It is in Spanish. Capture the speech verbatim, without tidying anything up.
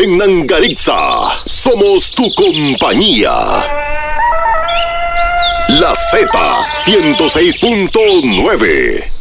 en Nangarixa. Somos tu compañía. La Z ciento seis punto nueve.